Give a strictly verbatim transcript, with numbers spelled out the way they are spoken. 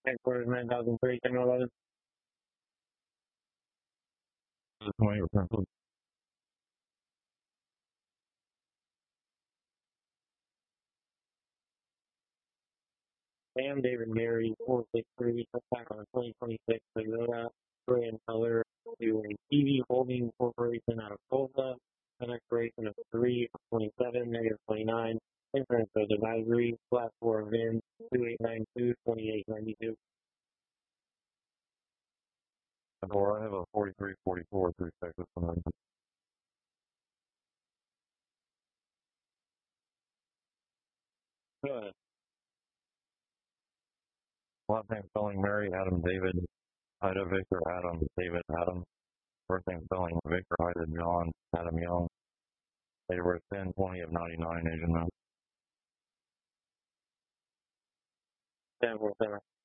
Headquarters nine thousand three, ten eleven. twenty percent. Sam David Mary four six three, back on twenty twenty-six Toyota gray in color to a T V Holding Corporation out of Tulsa, an expiration of three twenty-seven, negative twenty-nine, insurance of advisory, class four V I N, two eight nine two, twenty-eight ninety-two. Or I have a forty-three forty-four through Texas. Go ahead. Last name spelling Mary, Adam, David, Ida, Victor, Adam, David, Adam. First name spelling Victor, Ida, John, Adam Young. Date of birth ten twenty of ninety-nine, Asian male. ten four seven.